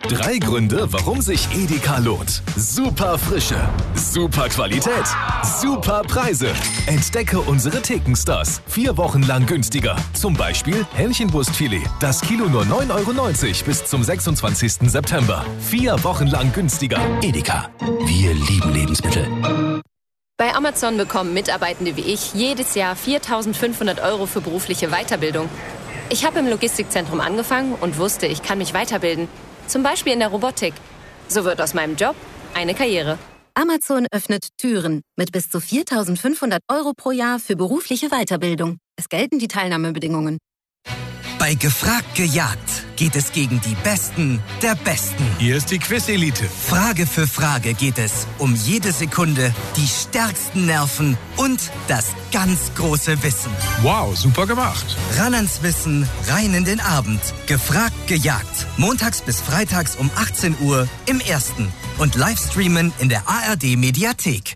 3 Gründe, warum sich Edeka lohnt. Super Frische, super Qualität, super Preise. Entdecke unsere Thekenstars. 4 Wochen lang günstiger. Zum Beispiel Hähnchenbrustfilet. Das Kilo nur 9,90 € bis zum 26. September. 4 Wochen lang günstiger. Edeka. Wir lieben Lebensmittel. Bei Amazon bekommen Mitarbeitende wie ich jedes Jahr 4.500 € für berufliche Weiterbildung. Ich habe im Logistikzentrum angefangen und wusste, ich kann mich weiterbilden. Zum Beispiel in der Robotik. So wird aus meinem Job eine Karriere. Amazon öffnet Türen mit bis zu 4.500 € pro Jahr für berufliche Weiterbildung. Es gelten die Teilnahmebedingungen. Bei Gefragt gejagt geht es gegen die Besten der Besten. Hier ist die Quiz-Elite. Frage für Frage geht es um jede Sekunde, die stärksten Nerven und das ganz große Wissen. Wow, super gemacht. Ran ans Wissen, rein in den Abend. Gefragt gejagt. Montags bis freitags um 18 Uhr im Ersten. Und Livestreamen in der ARD-Mediathek.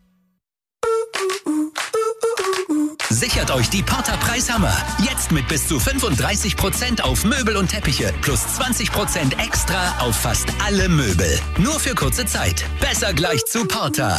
Sichert euch die Porta Preishammer. Jetzt mit bis zu 35% auf Möbel und Teppiche. Plus 20% extra auf fast alle Möbel. Nur für kurze Zeit. Besser gleich zu Porta.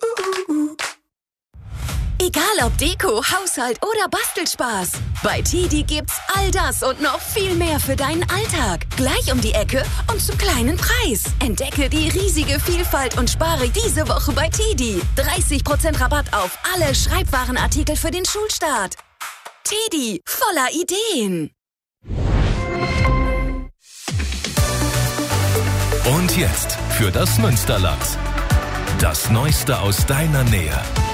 Egal ob Deko, Haushalt oder Bastelspaß. Bei TIDI gibt's all das und noch viel mehr für deinen Alltag. Gleich um die Ecke und zum kleinen Preis. Entdecke die riesige Vielfalt und spare diese Woche bei TIDI. 30% Rabatt auf alle Schreibwarenartikel für den Schulstart. TIDI, voller Ideen. Und jetzt für das Münsterland. Das Neueste aus deiner Nähe.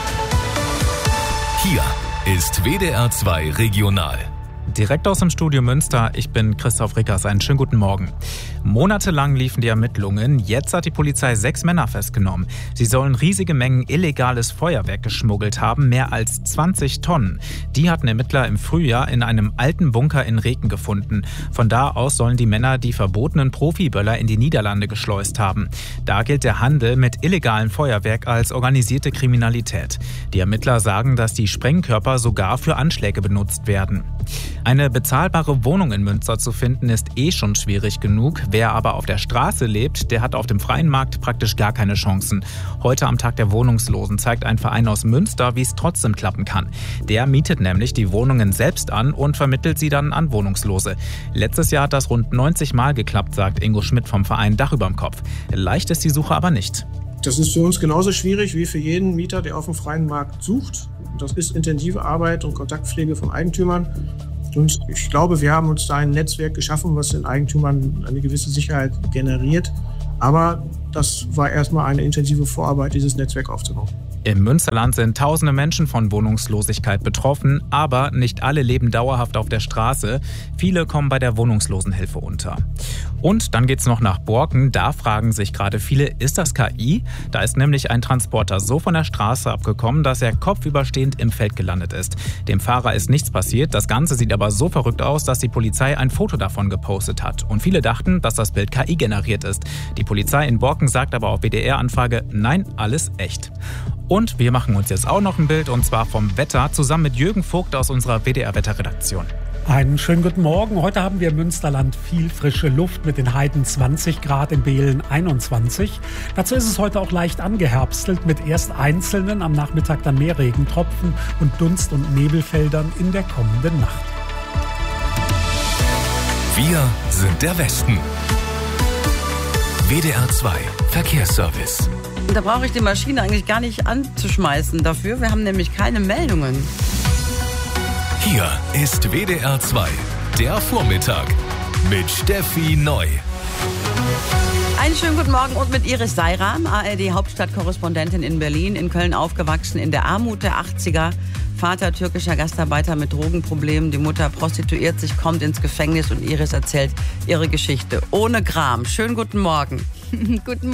Hier ist WDR 2 Regional. Direkt aus dem Studio Münster, ich bin Christoph Rickers. Einen schönen guten Morgen. Monatelang liefen die Ermittlungen. Jetzt hat die Polizei 6 Männer festgenommen. Sie sollen riesige Mengen illegales Feuerwerk geschmuggelt haben, mehr als 20 Tonnen. Die hatten Ermittler im Frühjahr in einem alten Bunker in Reken gefunden. Von da aus sollen die Männer die verbotenen Profiböller in die Niederlande geschleust haben. Da gilt der Handel mit illegalem Feuerwerk als organisierte Kriminalität. Die Ermittler sagen, dass die Sprengkörper sogar für Anschläge benutzt werden. Eine bezahlbare Wohnung in Münster zu finden, ist schon schwierig genug. Wer aber auf der Straße lebt, der hat auf dem freien Markt praktisch gar keine Chancen. Heute am Tag der Wohnungslosen zeigt ein Verein aus Münster, wie es trotzdem klappen kann. Der mietet nämlich die Wohnungen selbst an und vermittelt sie dann an Wohnungslose. Letztes Jahr hat das rund 90 Mal geklappt, sagt Ingo Schmidt vom Verein Dach überm Kopf. Leicht ist die Suche aber nicht. Das ist für uns genauso schwierig wie für jeden Mieter, der auf dem freien Markt sucht. Das ist intensive Arbeit und Kontaktpflege von Eigentümern. Und ich glaube, wir haben uns da ein Netzwerk geschaffen, was den Eigentümern eine gewisse Sicherheit generiert. Aber das war erstmal eine intensive Vorarbeit, dieses Netzwerk aufzubauen. Im Münsterland sind tausende Menschen von Wohnungslosigkeit betroffen, aber nicht alle leben dauerhaft auf der Straße. Viele kommen bei der Wohnungslosenhilfe unter. Und dann geht's noch nach Borken. Da fragen sich gerade viele, ist das KI? Da ist nämlich ein Transporter so von der Straße abgekommen, dass er kopfüberstehend im Feld gelandet ist. Dem Fahrer ist nichts passiert. Das Ganze sieht aber so verrückt aus, dass die Polizei ein Foto davon gepostet hat. Und viele dachten, dass das Bild KI generiert ist. Die Polizei in Borken sagt aber auf WDR-Anfrage, nein, alles echt. Und wir machen uns jetzt auch noch ein Bild, und zwar vom Wetter, zusammen mit Jürgen Vogt aus unserer WDR-Wetterredaktion. Einen schönen guten Morgen. Heute haben wir im Münsterland viel frische Luft mit den Heiden 20 Grad, in Beelen 21. Dazu ist es heute auch leicht angeherbstelt mit erst einzelnen, am Nachmittag dann mehr Regentropfen und Dunst- und Nebelfeldern in der kommenden Nacht. Wir sind der Westen. WDR 2 Verkehrsservice. Da brauche ich die Maschine eigentlich gar nicht anzuschmeißen dafür. Wir haben nämlich keine Meldungen. Hier ist WDR 2, der Vormittag mit Steffi Neu. Einen schönen guten Morgen und mit Iris Seiram, ARD-Hauptstadtkorrespondentin in Berlin, in Köln aufgewachsen, in der Armut der 80er. Vater türkischer Gastarbeiter mit Drogenproblemen, die Mutter prostituiert sich, kommt ins Gefängnis und Iris erzählt ihre Geschichte ohne Gram. Schönen guten Morgen. Guten